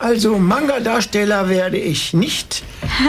Also Manga-Darsteller werde ich nicht.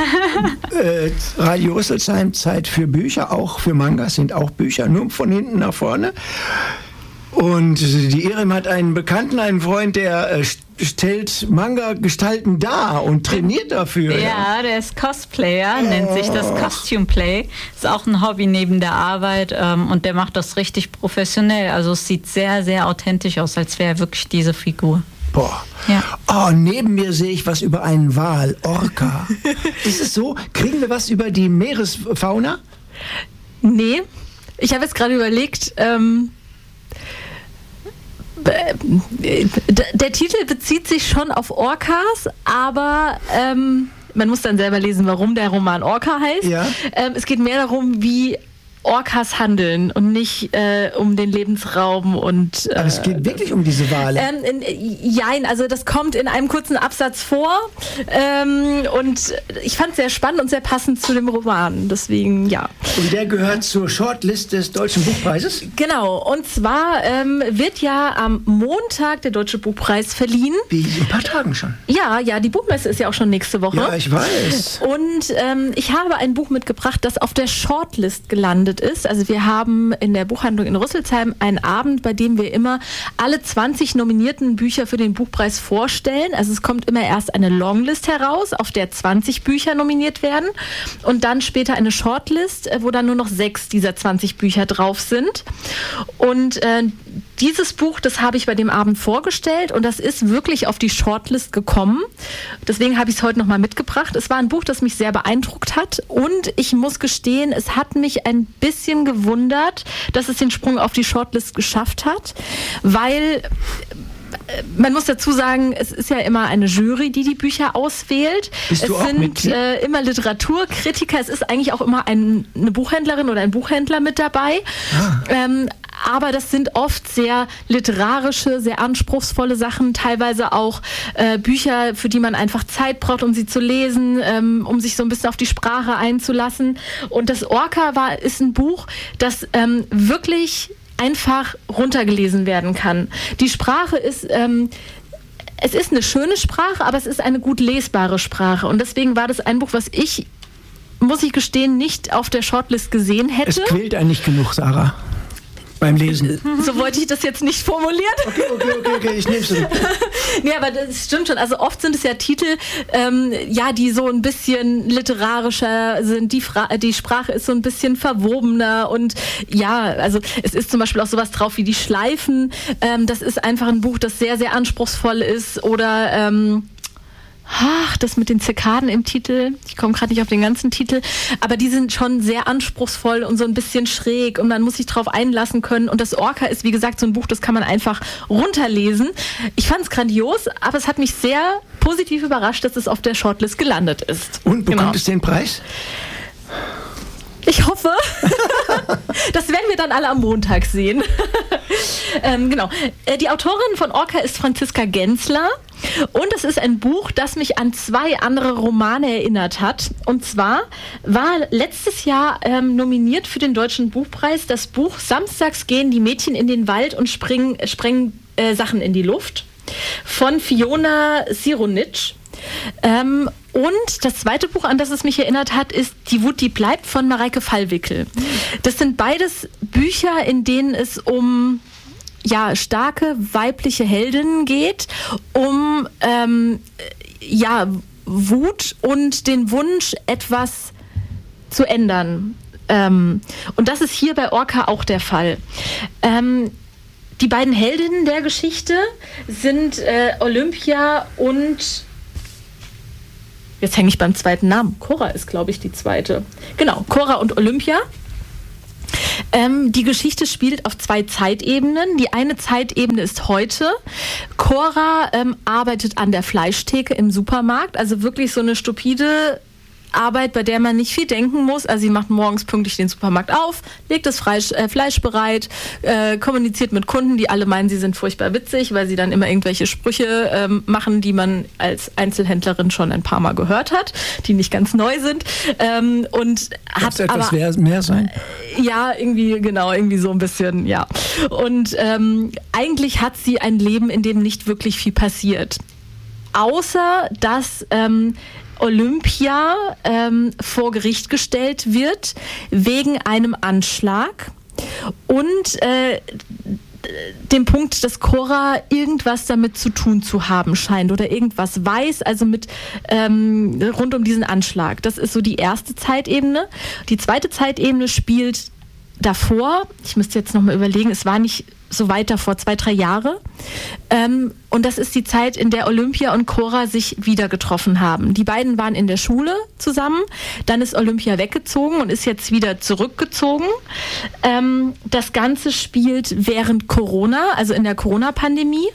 Radio Rüsselsheim, Zeit für Bücher, auch für Mangas sind auch Bücher, nur von hinten nach vorne. Und die Erim hat einen Bekannten, einen Freund, der stellt Manga-Gestalten dar und trainiert dafür. Ja, der ist Cosplayer, nennt sich das Costume Play. Ist auch ein Hobby neben der Arbeit und der macht das richtig professionell. Also es sieht sehr, sehr authentisch aus, als wäre er wirklich diese Figur. Boah. Ja. Oh, neben mir sehe ich was über einen Wal, Orca. Ist es so? Kriegen wir was über die Meeresfauna? Nee, ich habe jetzt gerade überlegt, der Titel bezieht sich schon auf Orcas, aber man muss dann selber lesen, warum der Roman Orca heißt. Ja. Es geht mehr darum, wie Orcas handeln und nicht um den Lebensraum und... Aber es geht wirklich um diese Wale? Jein, also das kommt in einem kurzen Absatz vor und ich fand es sehr spannend und sehr passend zu dem Roman, deswegen ja. Und der gehört zur Shortlist des Deutschen Buchpreises? Genau, und zwar wird ja am Montag der Deutsche Buchpreis verliehen. Wie, in ein paar Tagen schon? Ja, die Buchmesse ist ja auch schon nächste Woche. Ja, ich weiß. Und ich habe ein Buch mitgebracht, das auf der Shortlist gelandet ist. Also wir haben in der Buchhandlung in Rüsselsheim einen Abend, bei dem wir immer alle 20 nominierten Bücher für den Buchpreis vorstellen. Also es kommt immer erst eine Longlist heraus, auf der 20 Bücher nominiert werden und dann später eine Shortlist, wo dann nur noch 6 dieser 20 Bücher drauf sind. Und dieses Buch, das habe ich bei dem Abend vorgestellt und das ist wirklich auf die Shortlist gekommen. Deswegen habe ich es heute nochmal mitgebracht. Es war ein Buch, das mich sehr beeindruckt hat und ich muss gestehen, es hat mich ein bisschen gewundert, dass es den Sprung auf die Shortlist geschafft hat, weil man muss dazu sagen, es ist ja immer eine Jury, die die Bücher auswählt. Bist du es auch sind immer Literaturkritiker, es ist eigentlich auch immer eine Buchhändlerin oder ein Buchhändler mit dabei. Aber das sind oft sehr literarische, sehr anspruchsvolle Sachen, teilweise auch Bücher, für die man einfach Zeit braucht, um sie zu lesen, um sich so ein bisschen auf die Sprache einzulassen. Und das Orca ist ein Buch, das wirklich einfach runtergelesen werden kann. Die Sprache ist... es ist eine schöne Sprache, aber es ist eine gut lesbare Sprache. Und deswegen war das ein Buch, was ich, muss ich gestehen, nicht auf der Shortlist gesehen hätte. Es quält einen nicht genug, Sarah, beim Lesen. So wollte ich das jetzt nicht formulieren. Okay, ich nehme es. Nee, aber das stimmt schon. Also oft sind es ja Titel, die so ein bisschen literarischer sind. Die Sprache ist so ein bisschen verwobener und ja, also es ist zum Beispiel auch sowas drauf wie die Schleifen. Das ist einfach ein Buch, das sehr, sehr anspruchsvoll ist oder das mit den Zikaden im Titel, ich komme gerade nicht auf den ganzen Titel, aber die sind schon sehr anspruchsvoll und so ein bisschen schräg und man muss sich drauf einlassen können und das Orca ist, wie gesagt, so ein Buch, das kann man einfach runterlesen. Ich fand es grandios, aber es hat mich sehr positiv überrascht, dass es auf der Shortlist gelandet ist. Und bekommt es den Preis? Ich hoffe. Das werden wir dann alle am Montag sehen. Genau. Die Autorin von Orca ist Franziska Genzler. Und es ist ein Buch, das mich an 2 andere Romane erinnert hat. Und zwar war letztes Jahr nominiert für den Deutschen Buchpreis das Buch Samstags gehen die Mädchen in den Wald und sprengen Sachen in die Luft von Fiona Sironitsch. Und das zweite Buch, an das es mich erinnert hat, ist Die Wut, die bleibt von Mareike Fallwickel. Das sind beides Bücher, in denen es um starke weibliche Heldinnen geht, um Wut und den Wunsch, etwas zu ändern. Und das ist hier bei Orca auch der Fall. Die beiden Heldinnen der Geschichte sind Olympia und... Jetzt hänge ich beim zweiten Namen. Cora ist, glaube ich, die zweite. Genau, Cora und Olympia. Die Geschichte spielt auf 2 Zeitebenen. Die eine Zeitebene ist heute. Cora arbeitet an der Fleischtheke im Supermarkt. Also wirklich so eine stupide Arbeit, bei der man nicht viel denken muss. Also sie macht morgens pünktlich den Supermarkt auf, legt das Fleisch bereit, kommuniziert mit Kunden, die alle meinen, sie sind furchtbar witzig, weil sie dann immer irgendwelche Sprüche machen, die man als Einzelhändlerin schon ein paar Mal gehört hat, die nicht ganz neu sind. Und hat etwas aber mehr sein? Ja, irgendwie so ein bisschen, ja. Und eigentlich hat sie ein Leben, in dem nicht wirklich viel passiert. außer dass Olympia vor Gericht gestellt wird wegen einem Anschlag und dem Punkt, dass Cora irgendwas damit zu tun zu haben scheint oder irgendwas weiß, also mit rund um diesen Anschlag. Das ist so die erste Zeitebene. Die zweite Zeitebene spielt davor, ich müsste jetzt nochmal überlegen, es war nicht so weit davor, 2-3 Jahre. Und das ist die Zeit, in der Olympia und Cora sich wieder getroffen haben. Die beiden waren in der Schule zusammen, dann ist Olympia weggezogen und ist jetzt wieder zurückgezogen. Das Ganze spielt während Corona, also in der Corona-Pandemie.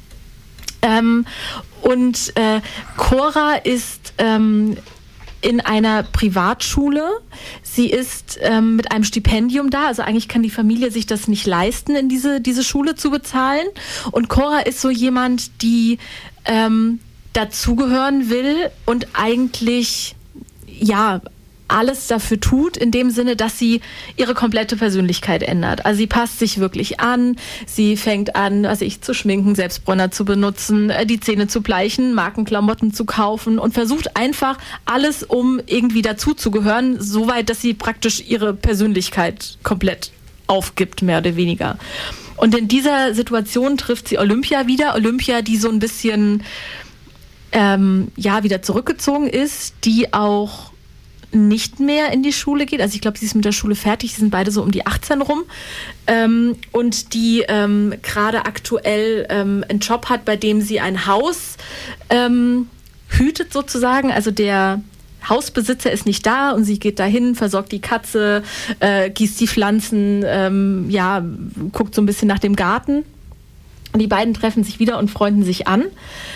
Cora ist in einer Privatschule. Sie ist mit einem Stipendium da, also eigentlich kann die Familie sich das nicht leisten, in diese Schule zu bezahlen. Und Cora ist so jemand, die dazugehören will und eigentlich alles dafür tut, in dem Sinne, dass sie ihre komplette Persönlichkeit ändert. Also sie passt sich wirklich an, sie fängt an, zu schminken, Selbstbräuner zu benutzen, die Zähne zu bleichen, Markenklamotten zu kaufen und versucht einfach alles, um irgendwie dazuzugehören, soweit, dass sie praktisch ihre Persönlichkeit komplett aufgibt, mehr oder weniger. Und in dieser Situation trifft sie Olympia wieder. Olympia, die so ein bisschen wieder zurückgezogen ist, die auch nicht mehr in die Schule geht. Also ich glaube, sie ist mit der Schule fertig. Sie sind beide so um die 18 rum. Und die gerade aktuell einen Job hat, bei dem sie ein Haus hütet sozusagen. Also der Hausbesitzer ist nicht da und sie geht dahin, versorgt die Katze, gießt die Pflanzen, guckt so ein bisschen nach dem Garten. Und die beiden treffen sich wieder und freunden sich an.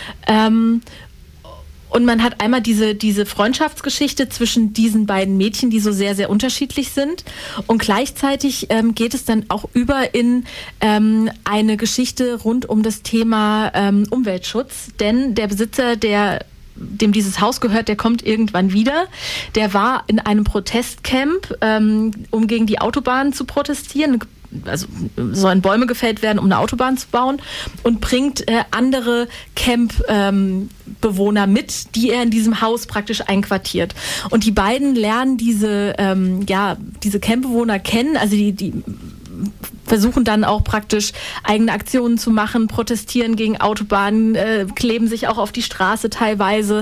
Und man hat einmal diese Freundschaftsgeschichte zwischen diesen beiden Mädchen, die so sehr, sehr unterschiedlich sind. Und gleichzeitig geht es dann auch über in eine Geschichte rund um das Thema Umweltschutz. Denn der Besitzer, dem dieses Haus gehört, der kommt irgendwann wieder. Der war in einem Protestcamp, um gegen die Autobahn zu protestieren. Also sollen Bäume gefällt werden, um eine Autobahn zu bauen, und bringt andere Campbewohner mit, die er in diesem Haus praktisch einquartiert. Und die beiden lernen diese Campbewohner kennen, also die versuchen dann auch praktisch eigene Aktionen zu machen, protestieren gegen Autobahnen, kleben sich auch auf die Straße teilweise.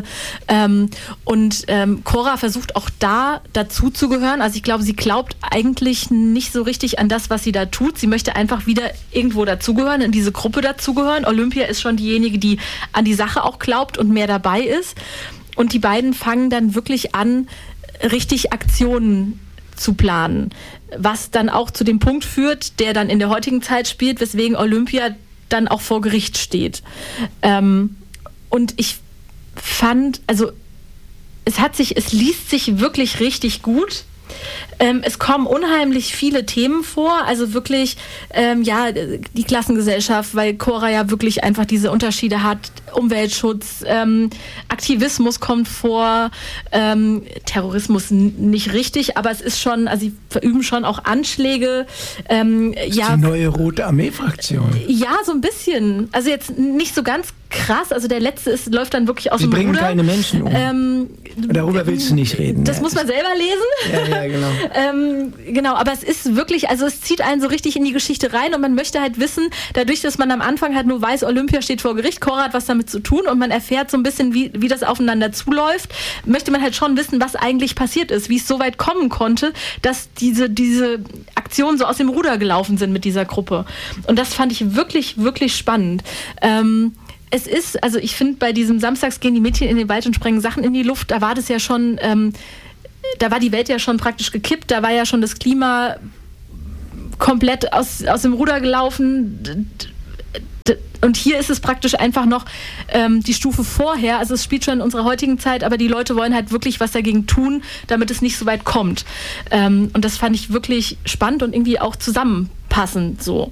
Cora versucht auch dazu zu gehören. Also ich glaube, sie glaubt eigentlich nicht so richtig an das, was sie da tut. Sie möchte einfach wieder irgendwo dazugehören, in diese Gruppe dazugehören. Olympia ist schon diejenige, die an die Sache auch glaubt und mehr dabei ist. Und die beiden fangen dann wirklich an, richtig Aktionen zu planen, was dann auch zu dem Punkt führt, der dann in der heutigen Zeit spielt, weswegen Olympia dann auch vor Gericht steht. Und ich fand, also es liest sich wirklich richtig gut. Es kommen unheimlich viele Themen vor, also wirklich die Klassengesellschaft, weil Cora ja wirklich einfach diese Unterschiede hat, Umweltschutz, Aktivismus kommt vor, Terrorismus nicht richtig, aber es ist schon, also sie verüben schon auch Anschläge. Die neue Rote Armee-Fraktion. Ja, so ein bisschen. Also jetzt nicht so ganz krass, also der letzte läuft dann wirklich aus dem Ruder. Sie bringen keine Menschen um. Darüber willst du nicht reden. Das muss man selber lesen. Ja, genau. Genau, aber es ist wirklich, also es zieht einen so richtig in die Geschichte rein und man möchte halt wissen, dadurch, dass man am Anfang halt nur weiß, Olympia steht vor Gericht, Cora hat was damit zu tun und man erfährt so ein bisschen, wie das aufeinander zuläuft, möchte man halt schon wissen, was eigentlich passiert ist, wie es so weit kommen konnte, dass diese Aktionen so aus dem Ruder gelaufen sind mit dieser Gruppe. Und das fand ich wirklich, wirklich spannend. Es ist, also ich finde, bei diesem Samstags gehen die Mädchen in den Wald und sprengen Sachen in die Luft, da war das ja schon, da war die Welt ja schon praktisch gekippt, da war ja schon das Klima komplett aus dem Ruder gelaufen. Und hier ist es praktisch einfach noch die Stufe vorher, also es spielt schon in unserer heutigen Zeit, aber die Leute wollen halt wirklich was dagegen tun, damit es nicht so weit kommt. Und das fand ich wirklich spannend und irgendwie auch zusammenpassend so.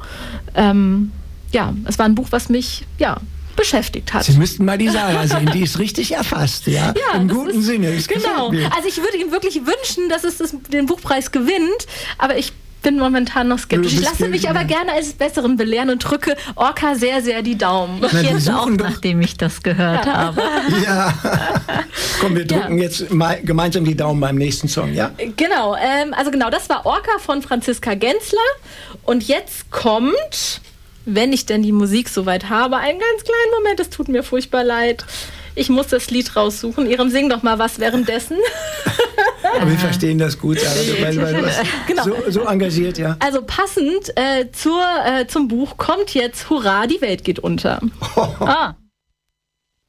Es war ein Buch, was mich, beschäftigt hat. Sie müssten mal die Sarah sehen, die ist richtig erfasst, ja? Im guten Sinne. Genau. Also ich würde ihm wirklich wünschen, dass es den Buchpreis gewinnt, aber ich bin momentan noch skeptisch. Ich Du bist lasse mich aber gerne als Besseren belehren und drücke Orca sehr, sehr die Daumen. Ich jetzt auch, nachdem ich das gehört habe. Ja. Komm, wir drücken jetzt mal gemeinsam die Daumen beim nächsten Song, ja? Genau, das war Orca von Franziska Gensler. Und jetzt kommt, wenn ich denn die Musik soweit habe, einen ganz kleinen Moment, es tut mir furchtbar leid. Ich muss das Lied raussuchen. Ihrem sing doch mal was währenddessen. Aber wir verstehen das gut, weil du Genau. so engagiert, ja. Also passend zum Buch kommt jetzt Hurra, die Welt geht unter. Ah.